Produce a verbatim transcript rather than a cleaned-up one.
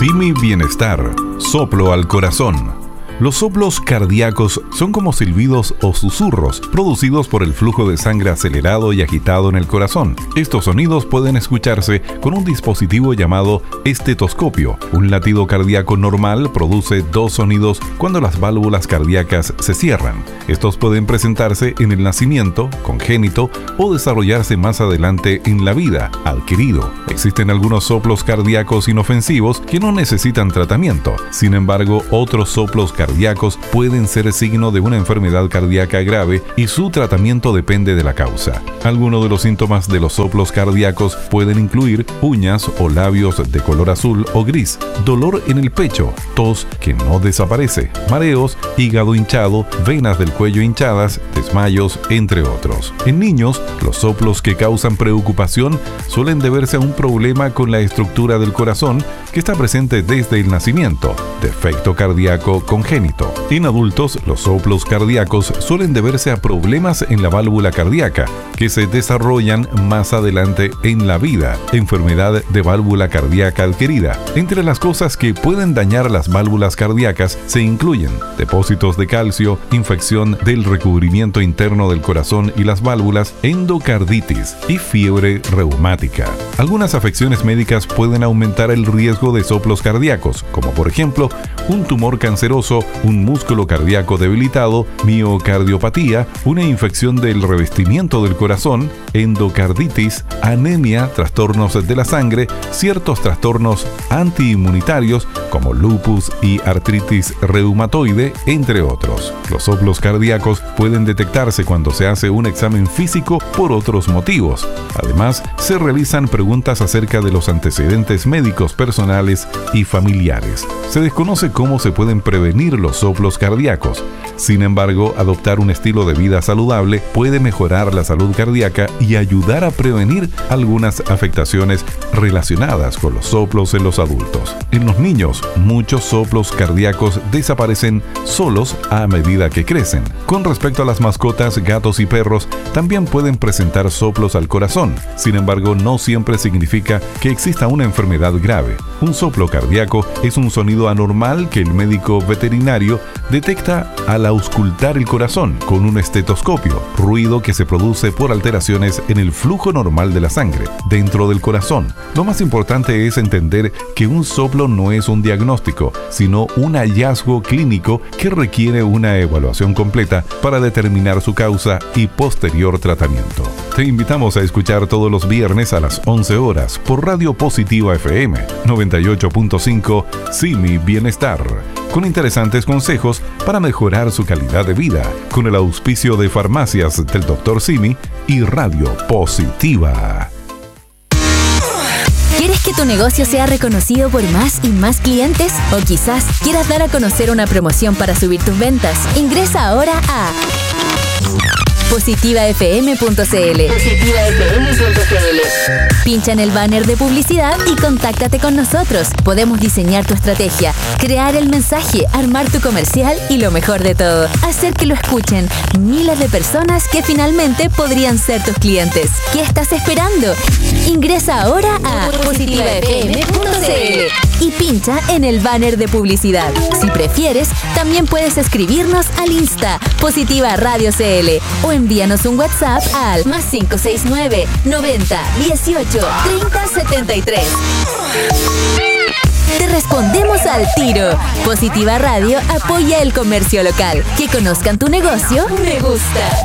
Simi Bienestar, soplo al corazón. Los soplos cardíacos son como silbidos o susurros producidos por el flujo de sangre acelerado y agitado en el corazón. Estos sonidos pueden escucharse con un dispositivo llamado estetoscopio. Un latido cardíaco normal produce dos sonidos cuando las válvulas cardíacas se cierran. Estos pueden presentarse en el nacimiento, congénito, o desarrollarse más adelante en la vida, adquirido. Existen algunos soplos cardíacos inofensivos que no necesitan tratamiento. Sin embargo, otros soplos cardíacos cardíacos pueden ser signo de una enfermedad cardíaca grave y su tratamiento depende de la causa. Algunos de los síntomas de los soplos cardíacos pueden incluir uñas o labios de color azul o gris, dolor en el pecho, tos que no desaparece, mareos, hígado hinchado, venas del cuello hinchadas, desmayos, entre otros. En niños, los soplos que causan preocupación suelen deberse a un problema con la estructura del corazón que está presente desde el nacimiento, defecto cardíaco congénito. En adultos, los soplos cardíacos suelen deberse a problemas en la válvula cardíaca que se desarrollan más adelante en la vida, enfermedad de válvula cardíaca adquirida. Entre las cosas que pueden dañar las válvulas cardíacas se incluyen depósitos de calcio, infección del recubrimiento interno del corazón y las válvulas, endocarditis y fiebre reumática. Algunas afecciones médicas pueden aumentar el riesgo de soplos cardíacos, como por ejemplo un tumor canceroso, un músculo cardíaco debilitado, miocardiopatía, una infección del revestimiento del corazón, endocarditis, anemia, trastornos de la sangre, ciertos trastornos antiinmunitarios como lupus y artritis reumatoide, entre otros. Los soplos cardíacos pueden detectarse cuando se hace un examen físico por otros motivos. Además, se realizan preguntas acerca de los antecedentes médicos personales y familiares. Se desconoce cómo se pueden prevenir los soplos cardíacos. Sin embargo, adoptar un estilo de vida saludable puede mejorar la salud cardíaca y ayudar a prevenir algunas afectaciones relacionadas con los soplos en los adultos. En los niños, muchos soplos cardíacos desaparecen solos a medida que crecen. Con respecto a las mascotas, gatos y perros también pueden presentar soplos al corazón. Sin embargo, no siempre significa que exista una enfermedad grave. Un soplo cardíaco es un sonido anormal que el médico veterinario detecta al auscultar el corazón con un estetoscopio, ruido que se produce por alteraciones en el flujo normal de la sangre dentro del corazón. Lo más importante es entender que un soplo no es un diagnóstico, sino un hallazgo clínico que requiere una evaluación completa para determinar su causa y posterior tratamiento. Te invitamos a escuchar todos los viernes a las once horas por Radio Positiva F M noventa y ocho punto cinco Simi Bienestar, con interesantes consejos para mejorar su calidad de vida, con el auspicio de Farmacias del doctor Simi y Radio Positiva. ¿Quieres que tu negocio sea reconocido por más y más clientes? ¿O quizás quieras dar a conocer una promoción para subir tus ventas? Ingresa ahora a positiva f m punto c l. positiva f m punto c l. Pincha en el banner de publicidad y contáctate con nosotros. Podemos diseñar tu estrategia, crear el mensaje, armar tu comercial y lo mejor de todo, hacer que lo escuchen miles de personas que finalmente podrían ser tus clientes. ¿Qué estás esperando? Ingresa ahora a positiva f m punto c l y pincha en el banner de publicidad. Si prefieres, también puedes escribirnos al Insta Positiva Radio C L o envíanos un WhatsApp al más cinco seis nueve, noventa, dieciocho, treinta, setenta y tres. Te respondemos al tiro. Positiva Radio apoya el comercio local. Que conozcan tu negocio, me gusta.